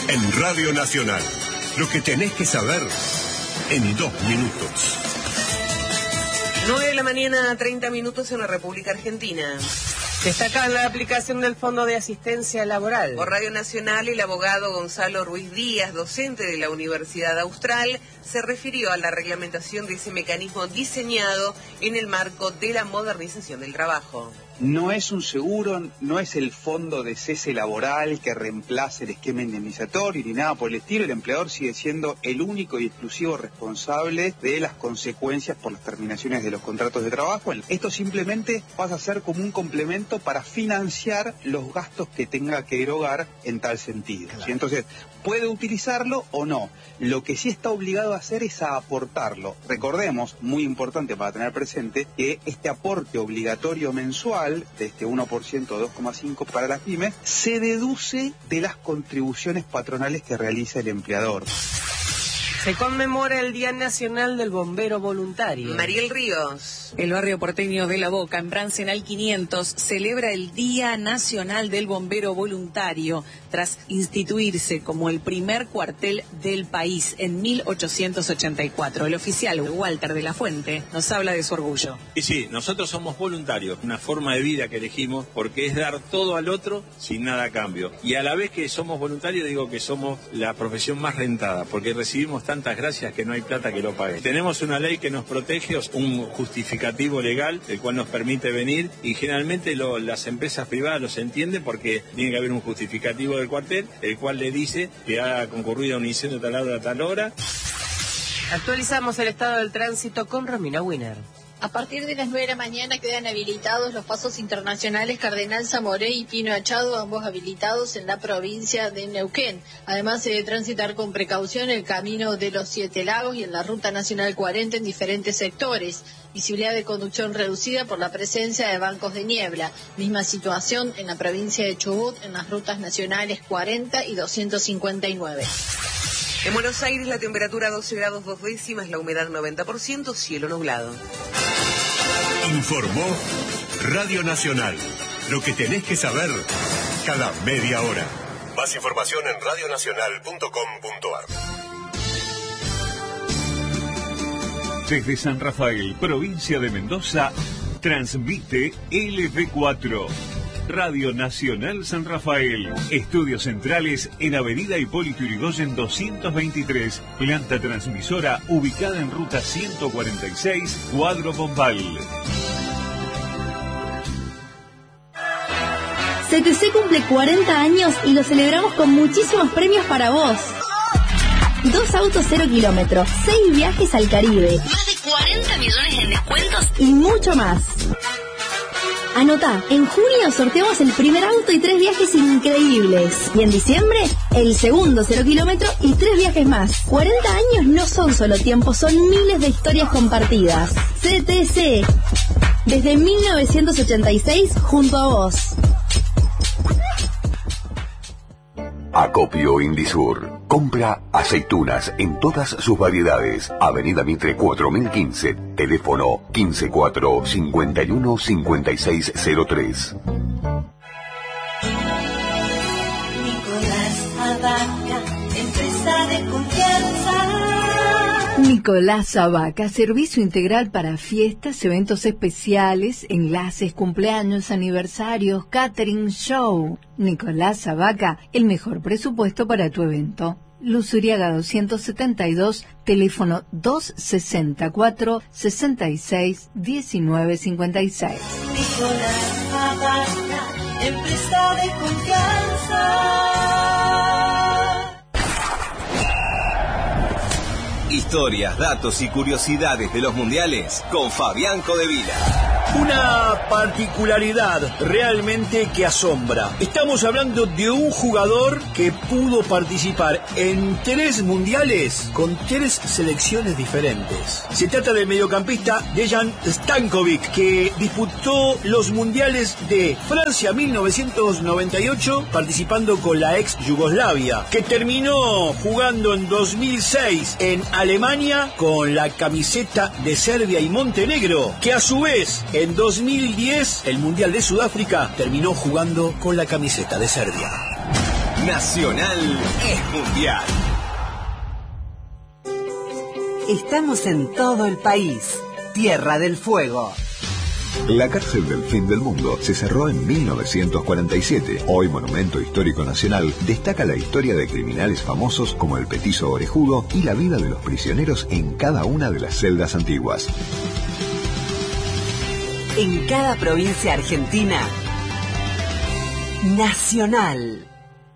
En Radio Nacional, lo que tenés que saber en 2 minutos. 9 de la mañana, 30 minutos en la República Argentina. Destaca la aplicación del Fondo de Asistencia Laboral. Por Radio Nacional, el abogado Gonzalo Ruiz Díaz, docente de la Universidad Austral, se refirió a la reglamentación de ese mecanismo diseñado en el marco de la modernización del trabajo. No es un seguro, no es el fondo de cese laboral que reemplace el esquema indemnizatorio ni nada por el estilo. El empleador sigue siendo el único y exclusivo responsable de las consecuencias por las terminaciones de los contratos de trabajo. Esto simplemente pasa a ser como un complemento para financiar los gastos que tenga que erogar en tal sentido. Claro. ¿Sí? Entonces, puede utilizarlo o no. Lo que sí está obligado a hacer es a aportarlo. Recordemos, muy importante para tener presente, que este aporte obligatorio mensual de este 1% o 2,5% para las pymes se deduce de las contribuciones patronales que realiza el empleador. Se conmemora el Día Nacional del Bombero Voluntario. Mariel Ríos. El barrio porteño de La Boca, en Brancenal 500, celebra el Día Nacional del Bombero Voluntario, tras instituirse como el primer cuartel del país en 1884. El oficial Walter de la Fuente nos habla de su orgullo. Y sí, nosotros somos voluntarios, una forma de vida que elegimos, porque es dar todo al otro sin nada a cambio. Y a la vez que somos voluntarios, digo que somos la profesión más rentada, porque recibimos tantas gracias que no hay plata que lo pague. Tenemos una ley que nos protege, un justificativo legal, el cual nos permite venir, y generalmente las empresas privadas los entienden porque tiene que haber un justificativo del cuartel, el cual le dice que ha concurrido a un incendio tal hora a tal hora. Actualizamos el estado del tránsito con Romina Winner. A partir de las 9 de la mañana quedan habilitados los pasos internacionales Cardenal Zamoré y Pino Achado, ambos habilitados en la provincia de Neuquén. Además, se debe transitar con precaución el camino de los Siete Lagos y en la Ruta Nacional 40 en diferentes sectores. Visibilidad de conducción reducida por la presencia de bancos de niebla. Misma situación en la provincia de Chubut, en las rutas nacionales 40 y 259. En Buenos Aires la temperatura 12 grados 2 décimas, la humedad 90%, cielo nublado. Informó Radio Nacional. Lo que tenés que saber cada media hora. Más información en radionacional.com.ar. Desde San Rafael, provincia de Mendoza, transmite LV4. Radio Nacional San Rafael. Estudios centrales en Avenida Hipólito Yrigoyen 223. Planta transmisora ubicada en ruta 146, Cuadro Bombal. CTC cumple 40 años y lo celebramos con muchísimos premios para vos. 2 autos 0 kilómetros, 6 viajes al Caribe. Más de 40 millones en descuentos. Y mucho más. Anotá, en junio sorteamos el primer auto y 3 viajes increíbles. Y en diciembre, el segundo 0 kilómetro y 3 viajes más. 40 años no son solo tiempo, son miles de historias compartidas. CTC, desde 1986, junto a vos. Acopio Indisur. Compra aceitunas en todas sus variedades. Avenida Mitre 4015. Teléfono 154-51-5603. Nicolás Abaca, empresa de confianza. Nicolás Abaca, servicio integral para fiestas, eventos especiales, enlaces, cumpleaños, aniversarios, catering, show. Nicolás Abaca, el mejor presupuesto para tu evento. Luz Uriaga 272, teléfono 264-66-1956. Nicolás Abaca, empresa de confianza. Historias, datos y curiosidades de los mundiales con Fabián Codevila. Una particularidad realmente que asombra. Estamos hablando de un jugador que pudo participar en 3 mundiales con 3 selecciones diferentes. Se trata del mediocampista Dejan Stankovic, que disputó los mundiales de Francia 1998 participando con la ex Yugoslavia, que terminó jugando en 2006 en Alemania con la camiseta de Serbia y Montenegro, que a su vez en 2010, el Mundial de Sudáfrica, terminó jugando con la camiseta de Serbia. Nacional es mundial. Estamos en todo el país. Tierra del Fuego. La cárcel del fin del mundo se cerró en 1947. Hoy Monumento Histórico Nacional destaca la historia de criminales famosos como el Petizo Orejudo y la vida de los prisioneros en cada una de las celdas antiguas. En cada provincia argentina, Nacional.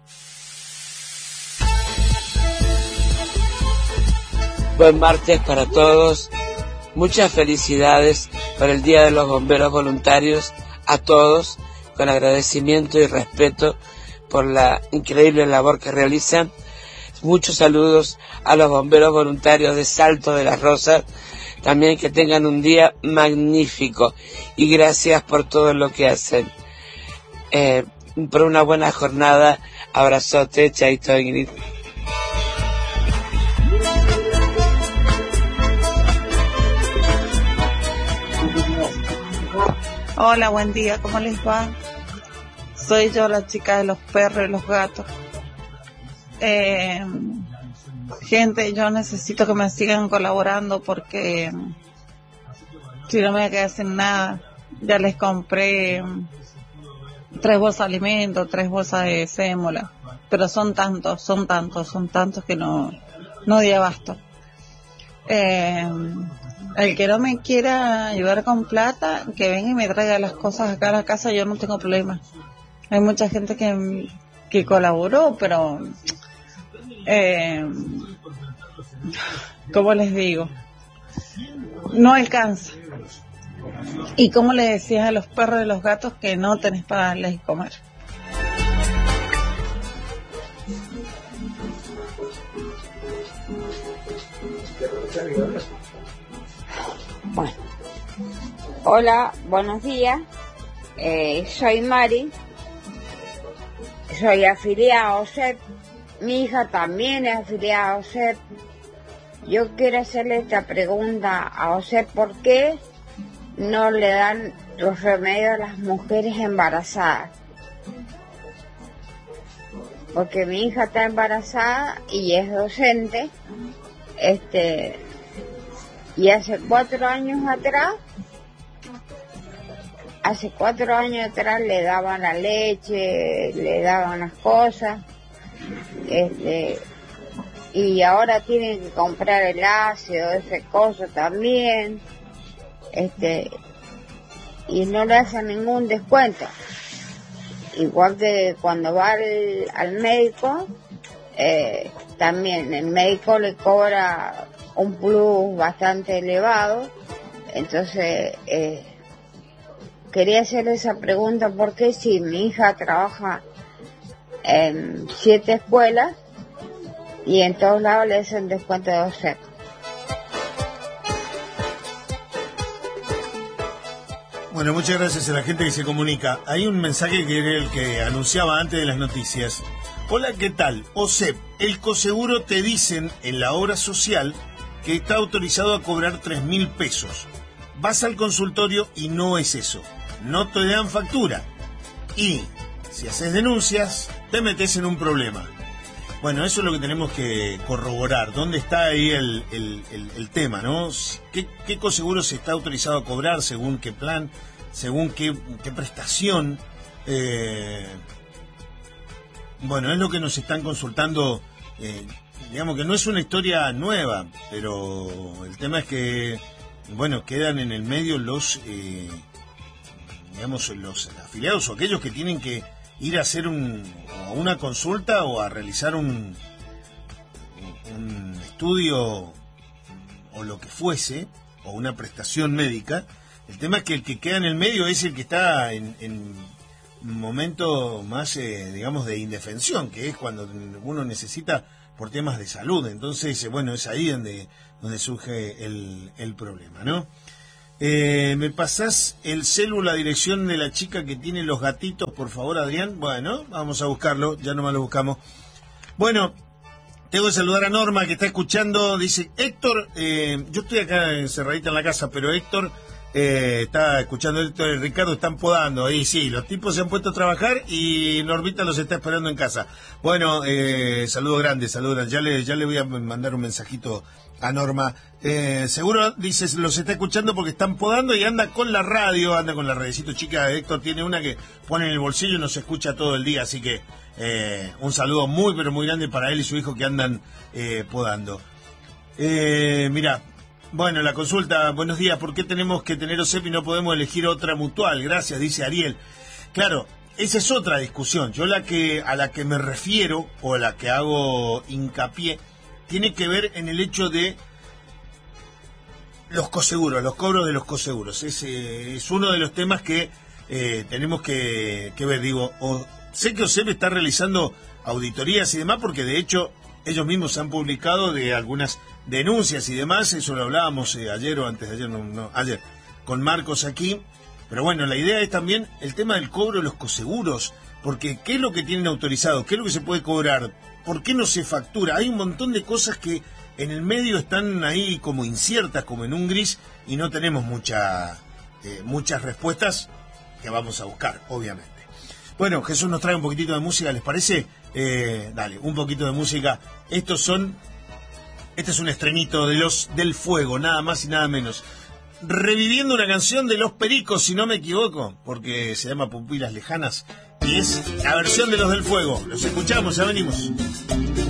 Buen martes para todos. Muchas felicidades por el Día de los Bomberos Voluntarios a todos, con agradecimiento y respeto por la increíble labor que realizan. Muchos saludos a los bomberos voluntarios de Salto de las Rosas. También que tengan un día magnífico y gracias por todo lo que hacen. Por una buena jornada. Abrazote, chaito, Ingrid. Hola, buen día, ¿cómo les va? Soy yo, la chica de los perros y los gatos. Gente, yo necesito que me sigan colaborando porque si no me voy a quedar sin nada. Ya les compré 3 bolsas de alimento, 3 bolsas de sémola, pero son tantos que no di abasto. El que no me quiera ayudar con plata, que venga y me traiga las cosas acá a la casa, yo no tengo problema. Hay mucha gente que colaboró, pero ¿cómo les digo? No alcanza. Y como le decías a los perros y los gatos que no tenés para darles de comer. Bueno. Hola, buenos días. Soy Mari. Soy afiliada a OSEP. Mi hija también es afiliada a OSEP. Yo quiero hacerle esta pregunta a OSEP: ¿por qué no le dan los remedios a las mujeres embarazadas? Porque mi hija está embarazada y es docente, y hace 4 años atrás le daban la leche, le daban las cosas, y ahora tienen que comprar el ácido, ese coso también, y no le hacen ningún descuento. Igual que cuando va al médico, también el médico le cobra un plus bastante elevado. Entonces quería hacerle esa pregunta: ¿por qué si mi hija trabaja en 7 escuelas y en todos lados le hacen descuento de OSEP? Bueno, muchas gracias a la gente que se comunica. Hay un mensaje que era el que anunciaba antes de las noticias. Hola, ¿qué tal? OSEP, el coseguro te dicen en la obra social que está autorizado a cobrar 3.000 pesos. Vas al consultorio y no es eso. No te dan factura. Y si haces denuncias, te metes en un problema. Bueno, eso es lo que tenemos que corroborar. ¿Dónde está ahí el tema, no? ¿Qué coseguro se está autorizado a cobrar? ¿Según qué plan? ¿Según qué prestación? Bueno, es lo que nos están consultando. Digamos que no es una historia nueva, pero el tema es que, bueno, quedan en el medio los afiliados o aquellos que tienen que ir a hacer una consulta o a realizar un estudio o lo que fuese, o una prestación médica. El tema es que el que queda en el medio es el que está en un momento más, digamos, de indefensión, que es cuando uno necesita por temas de salud. Entonces, bueno, es ahí donde surge el problema, ¿no? ¿Me pasás el celu, la dirección de la chica que tiene los gatitos, por favor, Adrián? Bueno, vamos a buscarlo, ya nomás lo buscamos. Bueno, tengo que saludar a Norma, que está escuchando. Dice, Héctor, yo estoy acá encerradita en la casa, pero Héctor Está escuchando esto de Ricardo, están podando. Ahí sí, los tipos se han puesto a trabajar y Normita los está esperando en casa. Bueno, saludo grande. Ya le voy a mandar un mensajito a Norma. Seguro, dices, los está escuchando porque están podando y anda con la radiocito chica. Héctor tiene una que pone en el bolsillo y nos escucha todo el día, así que un saludo muy, pero muy grande para él y su hijo que andan podando. Mira, bueno, la consulta, buenos días, ¿por qué tenemos que tener OSEP y no podemos elegir otra mutual? Gracias, dice Ariel. Claro, esa es otra discusión. Yo a la que me refiero, o a la que hago hincapié, tiene que ver en el hecho de los coseguros, los cobros de los coseguros. Es uno de los temas que tenemos que ver. Digo, sé que OSEP está realizando auditorías y demás, porque de hecho ellos mismos han publicado de algunas denuncias y demás. Eso lo hablábamos ayer o antes de ayer, ayer, con Marcos aquí. Pero bueno, la idea es también el tema del cobro de los coseguros, porque ¿qué es lo que tienen autorizado? ¿Qué es lo que se puede cobrar? ¿Por qué no se factura? Hay un montón de cosas que en el medio están ahí como inciertas, como en un gris, y no tenemos muchas respuestas que vamos a buscar, obviamente. Bueno, Jesús nos trae un poquitito de música, ¿les parece? Dale, un poquito de música. Este es un estrenito de los Del Fuego, nada más y nada menos. Reviviendo una canción de Los Pericos, si no me equivoco, porque se llama Pupilas Lejanas, y es la versión de los Del Fuego. Los escuchamos, ya venimos.